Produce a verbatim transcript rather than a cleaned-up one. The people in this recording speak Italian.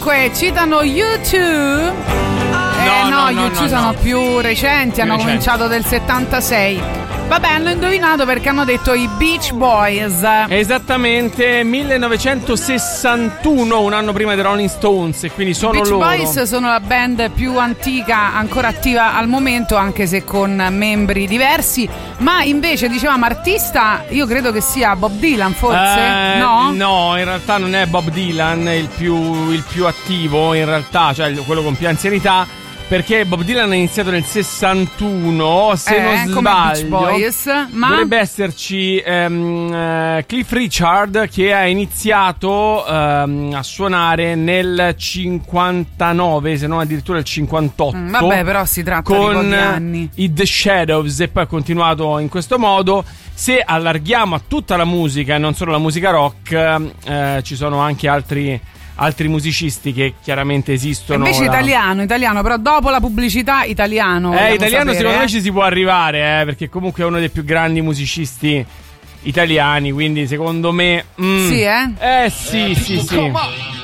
Comunque citano U due. Eh no, no, no, U due no, sono no. più recenti, Più hanno recenti. cominciato del settantasei. Vabbè, hanno indovinato perché hanno detto i Beach Boys. Esattamente, millenovecentosessantuno, un anno prima dei Rolling Stones, e quindi sono Beach loro. Boys sono la band più antica, ancora attiva al momento, anche se con membri diversi. Ma invece, dicevamo, artista, io credo che sia Bob Dylan, forse? Eh, no? No, in realtà non è Bob Dylan il più, il più attivo, in realtà, cioè quello con più anzianità. Perché Bob Dylan ha iniziato nel sessantuno, se eh, non come sbaglio. Beach Boys, ma dovrebbe esserci ehm, eh, Cliff Richard, che ha iniziato ehm, a suonare nel cinquantanove, se non addirittura il cinquantotto. Mm, vabbè, però si tratta con di pochi anni. i The Shadows, e poi ha continuato in questo modo. Se allarghiamo a tutta la musica e non solo la musica rock, eh, ci sono anche altri altri musicisti che chiaramente esistono. Invece da... italiano, italiano, però dopo la pubblicità italiano. Eh, italiano sapere, secondo eh? me ci si può arrivare, eh, perché comunque è uno dei più grandi musicisti italiani, quindi secondo me... Mm, Sì, eh? Eh sì, sì, sì.